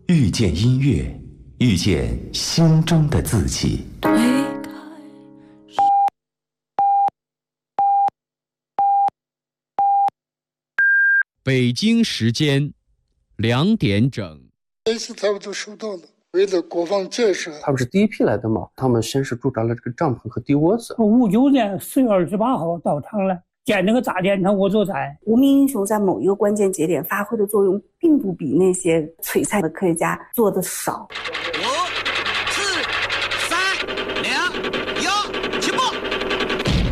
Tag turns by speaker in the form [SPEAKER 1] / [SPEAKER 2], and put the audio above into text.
[SPEAKER 1] 遇见音乐，遇见心中的自己。
[SPEAKER 2] 北京时间2点整，
[SPEAKER 3] 这次他们都收到了。为了国防建设，
[SPEAKER 4] 他们是第一批来的嘛，他们先是驻扎了这个帐篷和地窝子。
[SPEAKER 5] 59年4月28号到场了，建那个大电厂我就在。
[SPEAKER 6] 无名英雄在某一个关键节点发挥的作用，并不比那些璀璨的科学家做的少。